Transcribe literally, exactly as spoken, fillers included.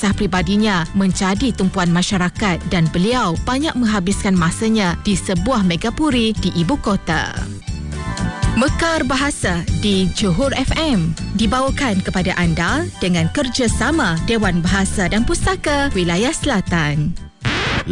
kisah pribadinya menjadi tumpuan masyarakat dan beliau banyak menghabiskan masanya di sebuah megapuri di ibu kota. Mekar Bahasa di Johor F M dibawakan kepada anda dengan kerjasama Dewan Bahasa dan Pustaka Wilayah Selatan.